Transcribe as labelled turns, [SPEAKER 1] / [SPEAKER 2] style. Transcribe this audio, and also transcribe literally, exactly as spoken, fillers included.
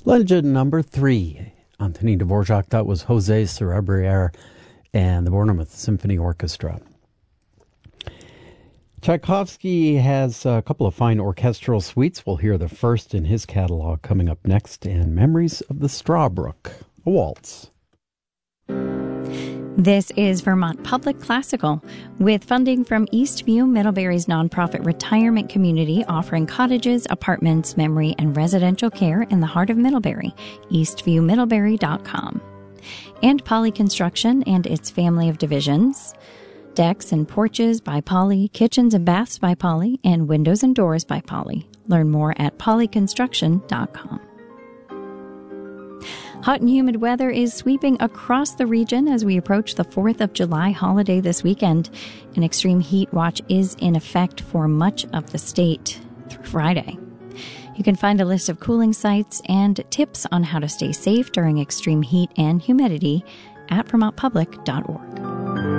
[SPEAKER 1] Legend number three. Anthony Dvorak, that was Jose Cerebriere and the Bournemouth Symphony Orchestra. Tchaikovsky has a couple of fine orchestral suites. We'll hear the first in his catalog coming up next, and Memories of the Strawbrook, a waltz.
[SPEAKER 2] This is Vermont Public Classical, with funding from Eastview Middlebury's nonprofit retirement community offering cottages, apartments, memory, and residential care in the heart of Middlebury, eastview middlebury dot com. And Poly Construction and its family of divisions, decks and porches by Poly, kitchens and baths by Poly, and windows and doors by Poly. Learn more at poly construction dot com. Hot and humid weather is sweeping across the region as we approach the fourth of July holiday this weekend. An extreme heat watch is in effect for much of the state through Friday. You can find a list of cooling sites and tips on how to stay safe during extreme heat and humidity at vermont public dot org.